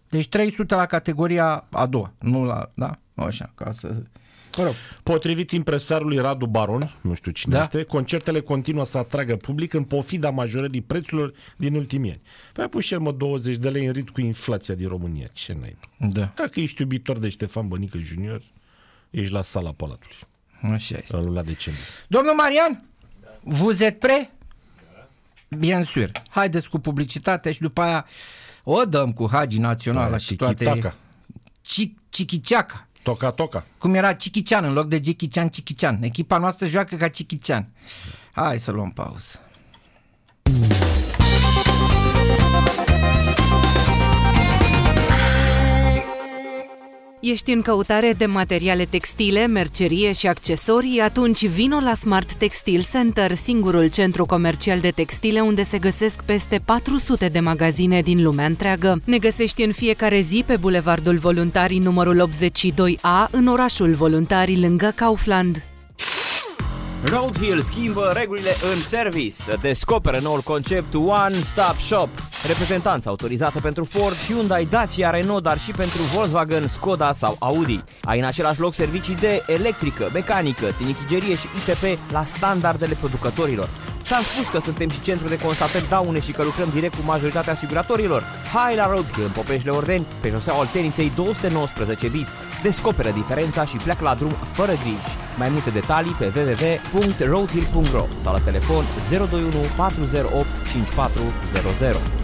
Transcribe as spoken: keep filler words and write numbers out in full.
Deci trei sute la categoria a doua, nu la, da, așa, ca să... Mă rog. Potrivit impresarului Radu Baron, nu știu cine Da. este, concertele continuă să atragă public în pofida majorării prețurilor din ultimii ani. Păi a pus și el, mă, douăzeci de lei în rit cu inflația din România. Ce n-ai? Da. Dacă ești iubitor de Ștefan Bănică Junior, ești la sala Palatului. Așa este. În luna decembrie. Domnul Marian, da. Vous êtes prêt? Da. Bien sûr. Haideți cu publicitatea și după aia o dăm cu Hagi Națională Da, și toate... Chichitaca. Chichiceaca. Toca Toca. Cum era Chichicean în loc de Jackie Chichicean. Echipa noastră joacă ca Chichicean. Hai să luăm pauză. Ești în căutare de materiale textile, mercerie și accesorii? Atunci vino la Smart Textile Center, singurul centru comercial de textile unde se găsesc peste patru sute de magazine din lumea întreagă. Ne găsești în fiecare zi pe Bulevardul Voluntarii numărul optzeci și doi A, în orașul Voluntarii, lângă Kaufland. Roadhill schimbă regulile în service. Descoperă noul concept One Stop Shop. Reprezentanță autorizată pentru Ford, Hyundai, Dacia, Renault, dar și pentru Volkswagen, Skoda sau Audi. Ai în același loc servicii de electrică, mecanică, tinichigerie și I T P la standardele producătorilor. Ți-am spus că suntem și centru de constatări daune și că lucrăm direct cu majoritatea asiguratorilor. Hai la Roadhill în Popeșle Ordeni, pe șoseaua Olteniței două sute nouăsprezece bis. Descoperă diferența și pleacă la drum fără griji. Mai multe detalii pe w w w punct roadhill punct ro sau la telefon zero doi unu patru zero opt cinci patru zero zero.